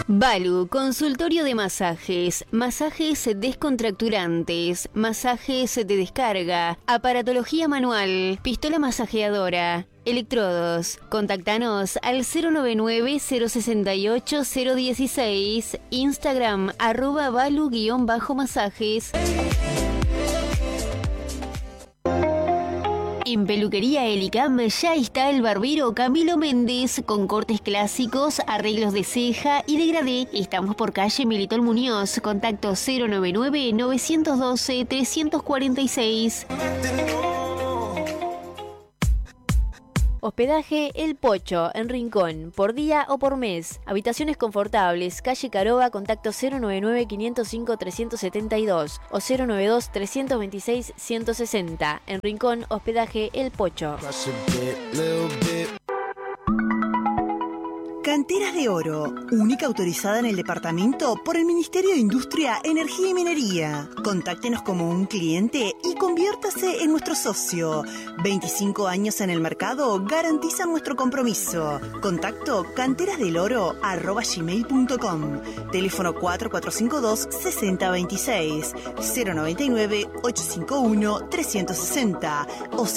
Balu, consultorio de masajes, masajes descontracturantes, masajes de descarga, aparatología manual, pistola masajeadora, electrodos. Contactanos al 099-068-016, Instagram @balu_masajes. En Peluquería Elicam ya está el barbero Camilo Méndez con cortes clásicos, arreglos de ceja y degradé. Estamos por calle Militón Muñoz. Contacto 099-912-346. Hospedaje El Pocho, en Rincón, por día o por mes. Habitaciones confortables, calle Caroba, contacto 099-505-372 o 092-326-160. En Rincón, hospedaje El Pocho. Canteras de Oro, única autorizada en el departamento por el Ministerio de Industria, Energía y Minería. Contáctenos como un cliente y conviértase en nuestro socio. 25 años en el mercado garantizan nuestro compromiso. Contacto canterasdeloro@gmail.com. Teléfono 4452-6026, 099-851-360 o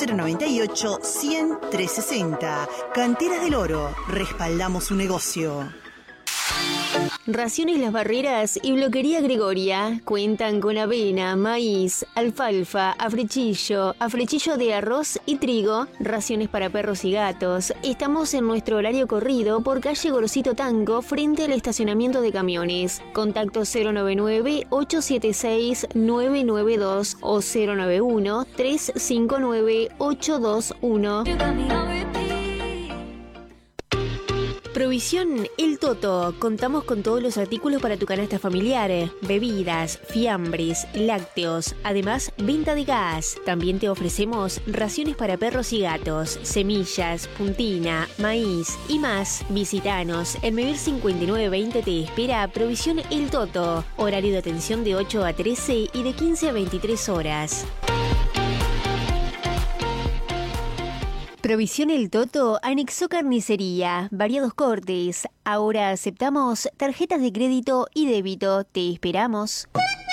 098-100-360. Canteras del Oro, respaldamos un negocio. Raciones Las Barreras y Bloquería Gregoria cuentan con avena, maíz, alfalfa, afrechillo de arroz y trigo, raciones para perros y gatos. Estamos en nuestro horario corrido por calle Gorosito Tango, frente al estacionamiento de camiones. Contacto 099-876-992 o 091-359-821. Provisión El Toto. Contamos con todos los artículos para tu canasta familiar, bebidas, fiambres, lácteos, además venta de gas. También te ofrecemos raciones para perros y gatos, semillas, puntina, maíz y más. Visítanos en Mevir 5920, te espera Provisión El Toto. Horario de atención de 8 a 13 y de 15 a 23 horas. Provisión El Toto anexó carnicería, variados cortes. Ahora aceptamos tarjetas de crédito y débito. Te esperamos.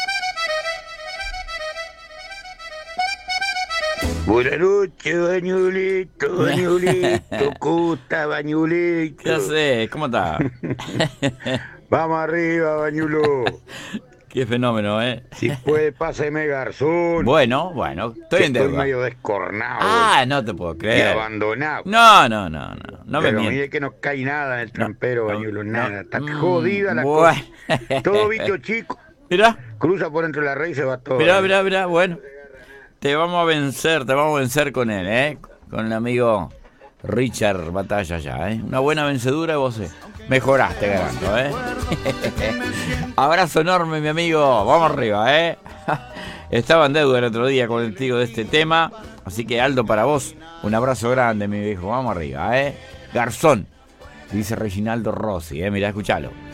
Buenas noches, Bañulito, Bañulito, Custa, Bañulito. Ya sé, ¿cómo está? Vamos arriba, Bañulo. Qué fenómeno, ¿eh? Si puede, páseme garzón. Bueno, estoy en deuda. Estoy medio descornado. No te puedo Y creer. abandonado. No me Pero mientas. mire que no cae nada en el trampero, Bañulo, nada. Está Mm, jodida la bueno. cosa. Todo bicho chico. Mirá, Cruza por entre la red y se va todo. mirá, bueno. Te vamos a vencer con él, ¿eh? Con el amigo Richard Batalla ya, ¿eh? Una buena vencedura y vos mejoraste, garanto, ¿eh? Abrazo enorme, mi amigo. Vamos arriba, ¿eh? Estaba en deuda el otro día contigo de este tema. Así que, Aldo, para vos, un abrazo grande, mi viejo. Vamos arriba, ¿eh? Garzón, dice Reginaldo Rossi, ¿eh? Mirá, escuchalo.